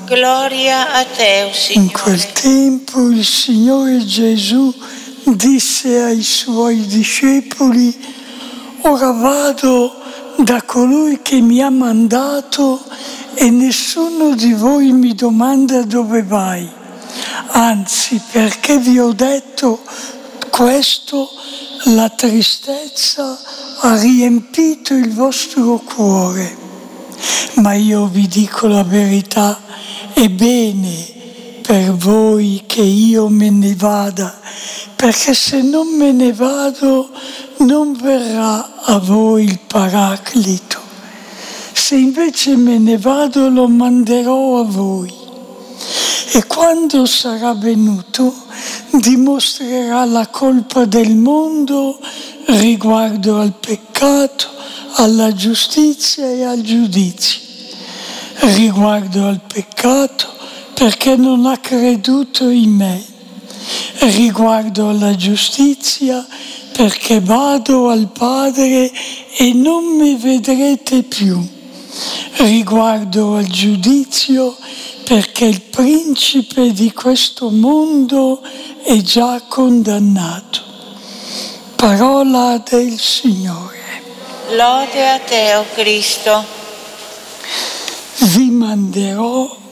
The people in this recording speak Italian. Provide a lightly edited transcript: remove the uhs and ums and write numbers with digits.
Gloria a te, o Signore. In quel tempo il Signore Gesù disse ai suoi discepoli: ora vado da colui che mi ha mandato e nessuno di voi mi domanda dove vai. Anzi, perché vi ho detto questo, la tristezza ha riempito il vostro cuore. Ma io vi dico la verità, è bene per voi che io me ne vada, perché se non me ne vado non verrà a voi il Paraclito. Se invece me ne vado lo manderò a voi. E quando sarà venuto dimostrerà la colpa del mondo riguardo al peccato, alla giustizia e al giudizio. Riguardo al peccato, perché non ha creduto in me. Riguardo alla giustizia, perché vado al Padre e non mi vedrete più. Riguardo al giudizio, perché il principe di questo mondo è già condannato. Parola del Signore. Lode a te, o Cristo. Vi manderò